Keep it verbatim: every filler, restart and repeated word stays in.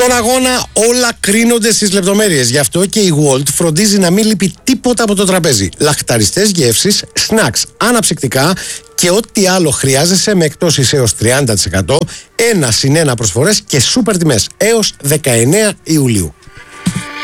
Στον αγώνα όλα κρίνονται στις λεπτομέρειες. Γι' αυτό και η Walt φροντίζει να μην λείπει τίποτα από το τραπέζι. Λαχταριστές γεύσεις, snacks, αναψυκτικά και ό,τι άλλο χρειάζεσαι με εκτόσεις έως τριάντα τοις εκατό, ένα συν ένα προσφορές και σούπερ τιμές έως δεκαεννέα Ιουλίου.